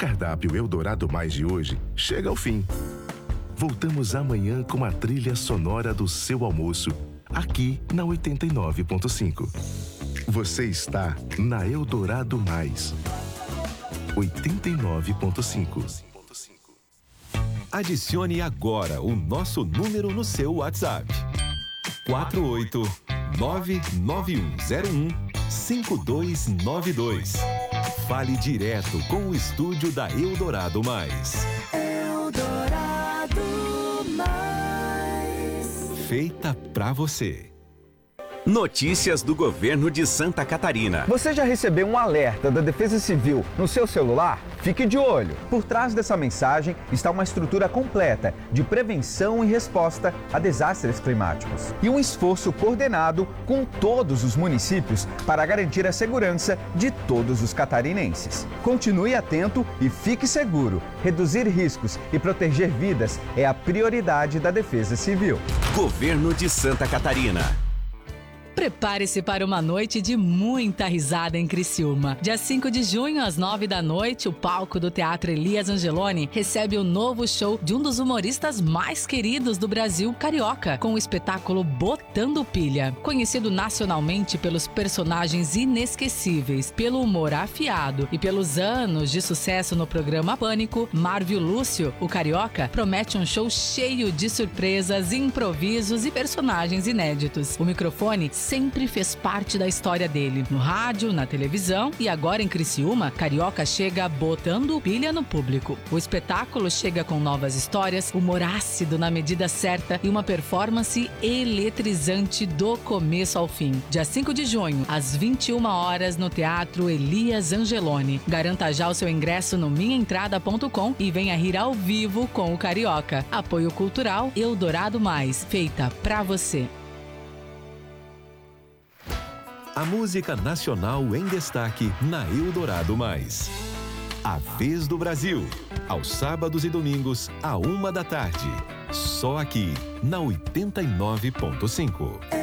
cardápio Eldorado Mais de hoje chega ao fim. Voltamos amanhã com a trilha sonora do seu almoço, aqui na 89.5. Você está na Eldorado Mais. 89.5. Adicione agora o nosso número no seu WhatsApp. 48991015292. Fale direto com o estúdio da Eldorado Mais. Eldorado Mais. Feita pra você. Notícias do governo de Santa Catarina. Você já recebeu um alerta da Defesa Civil no seu celular? Fique de olho. Por trás dessa mensagem está uma estrutura completa de prevenção e resposta a desastres climáticos. E um esforço coordenado com todos os municípios para garantir a segurança de todos os catarinenses. Continue atento e fique seguro. Reduzir riscos e proteger vidas é a prioridade da Defesa Civil. Governo de Santa Catarina. Prepare-se para uma noite de muita risada em Criciúma. Dia 5 de junho, às 9 da noite, o palco do Teatro Elias Angeloni recebe o novo show de um dos humoristas mais queridos do Brasil, Carioca, com o espetáculo Botando Pilha. Conhecido nacionalmente pelos personagens inesquecíveis, pelo humor afiado e pelos anos de sucesso no programa Pânico, Marvio Lúcio, o Carioca, promete um show cheio de surpresas, improvisos e personagens inéditos. O microfone sempre fez parte da história dele. No rádio, na televisão e agora em Criciúma, Carioca chega botando pilha no público. O espetáculo chega com novas histórias, humor ácido na medida certa e uma performance eletrizante do começo ao fim. Dia 5 de junho, às 21 horas, no Teatro Elias Angeloni. Garanta já o seu ingresso no minhaentrada.com e venha rir ao vivo com o Carioca. Apoio Cultural Eldorado Mais, feita pra você. A música nacional em destaque na Eldorado Mais. A Vez do Brasil, aos sábados e domingos, à 1 da tarde. Só aqui, na 89.5.